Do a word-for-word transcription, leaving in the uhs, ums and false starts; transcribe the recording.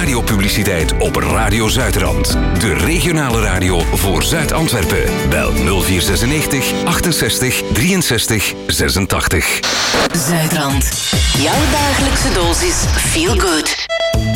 radiopubliciteit op Radio Zuidrand. De regionale radio voor Zuid-Antwerpen. Bel nul vier zesennegentig achtenzestig drieënzestig zesentachtig. Zuidrand. Jouw dagelijkse dosis feel good.